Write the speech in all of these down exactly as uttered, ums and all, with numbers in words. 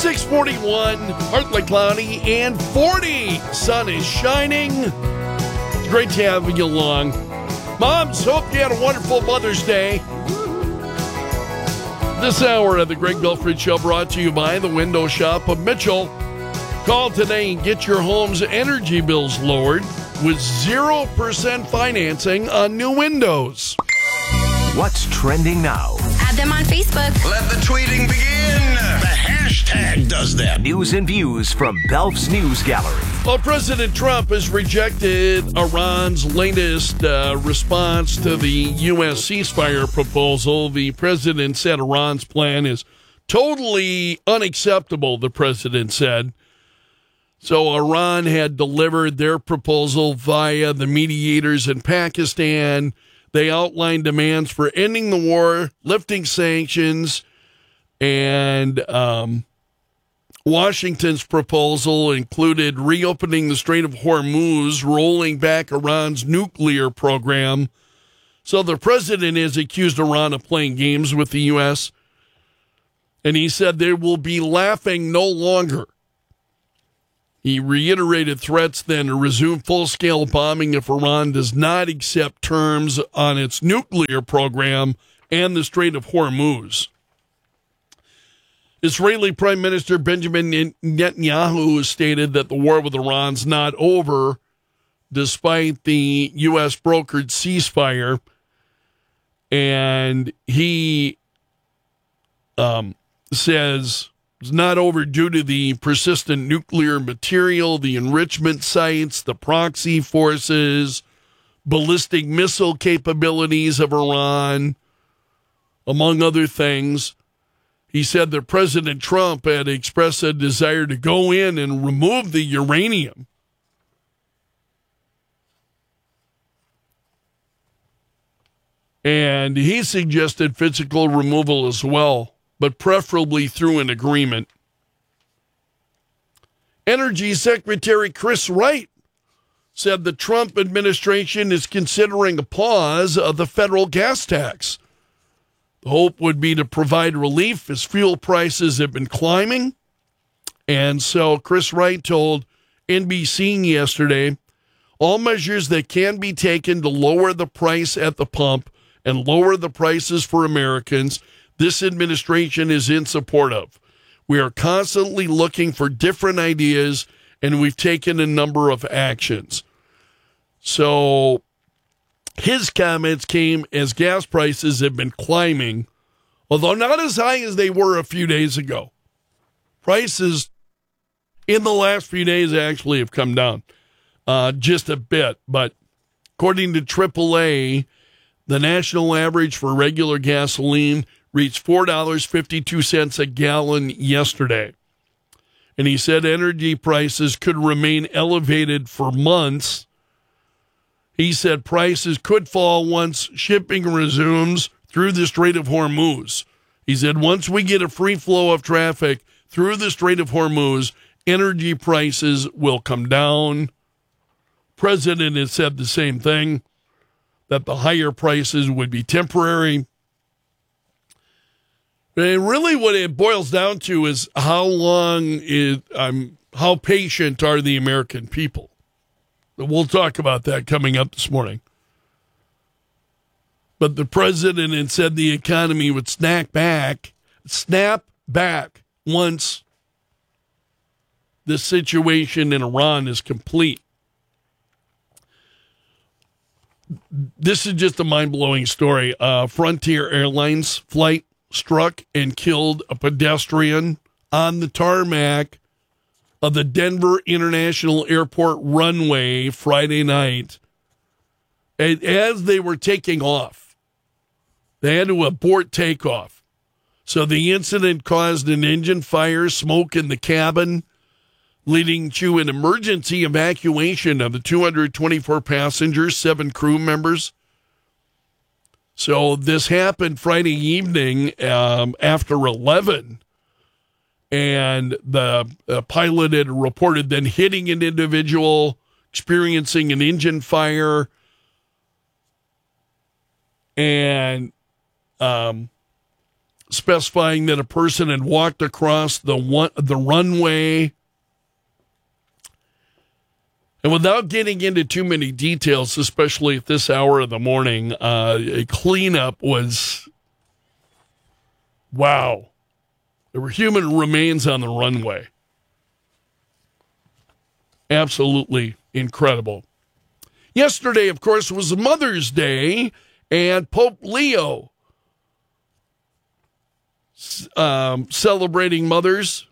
six forty-one, partly cloudy, and forty. Sun is shining. It's great to have you along. Moms, hope you had a wonderful Mother's Day. This hour of the Greg Belford Show brought to you by the Window Shop of Mitchell. Call today and get your home's energy bills lowered with zero percent financing on new windows. What's trending now? Add them on Facebook. Let the tweeting begin. The hashtag does that. News and views from Belf's News Gallery. Well, President Trump has rejected Iran's latest uh, response to the U S ceasefire proposal. The president said Iran's plan is totally unacceptable, the president said. So Iran had delivered their proposal via the mediators in Pakistan. They outlined demands for ending the war, lifting sanctions, and um, Washington's proposal included reopening the Strait of Hormuz, rolling back Iran's nuclear program. So the president has accused Iran of playing games with the U S, and he said they will be laughing no longer. He reiterated threats then to resume full-scale bombing if Iran does not accept terms on its nuclear program and the Strait of Hormuz. Israeli Prime Minister Benjamin Netanyahu stated that the war with Iran's not over, despite the U S brokered ceasefire, and he um, says it's not over due to the persistent nuclear material, the enrichment sites, the proxy forces, ballistic missile capabilities of Iran, among other things. He said that President Trump had expressed a desire to go in and remove the uranium. And he suggested physical removal as well, but preferably through an agreement. Energy Secretary Chris Wright said the Trump administration is considering a pause of the federal gas tax. The hope would be to provide relief as fuel prices have been climbing. And so Chris Wright told N B C yesterday, all measures that can be taken to lower the price at the pump and lower the prices for Americans, this administration is in support of. We are constantly looking for different ideas, and we've taken a number of actions. So his comments came as gas prices have been climbing, although not as high as they were a few days ago. Prices in the last few days actually have come down uh, just a bit, but according to triple A, the national average for regular gasoline reached four dollars and fifty-two cents a gallon yesterday. And he said energy prices could remain elevated for months. He said prices could fall once shipping resumes through the Strait of Hormuz. He said once we get a free flow of traffic through the Strait of Hormuz, energy prices will come down. President has said the same thing, that the higher prices would be temporary. And really what it boils down to is how long is, um, how patient are the American people? We'll talk about that coming up this morning. But the president had said the economy would snap back, snap back once the situation in Iran is complete. This is just a mind-blowing story. Uh, Frontier Airlines flight struck and killed a pedestrian on the tarmac of the Denver International Airport runway Friday night. And as they were taking off, they had to abort takeoff. So the incident caused an engine fire, smoke in the cabin, leading to an emergency evacuation of the two hundred twenty-four passengers, seven crew members. So this happened Friday evening um, after eleven, and the uh, pilot had reported then hitting an individual, experiencing an engine fire, and um, specifying that a person had walked across the one, the runway. And without getting into too many details, especially at this hour of the morning, uh, a cleanup was, wow. There were human remains on the runway. Absolutely incredible. Yesterday, of course, was Mother's Day, and Pope Leo um, celebrating mothers.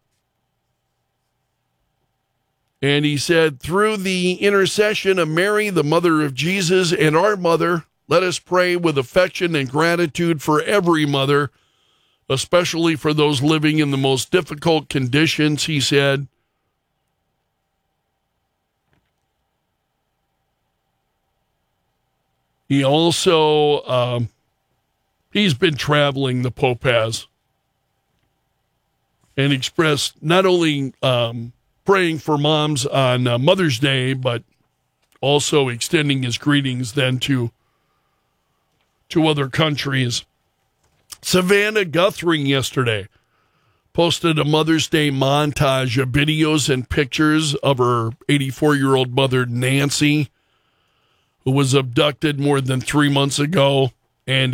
And he said, through the intercession of Mary, the mother of Jesus, and our mother, let us pray with affection and gratitude for every mother, especially for those living in the most difficult conditions, he said. He also, um, he's been traveling, the Pope has, and expressed not only um, praying for moms on uh, Mother's Day, but also extending his greetings then to, to other countries. Savannah Guthrie yesterday posted a Mother's Day montage of videos and pictures of her eighty-four-year-old mother, Nancy, who was abducted more than three months ago and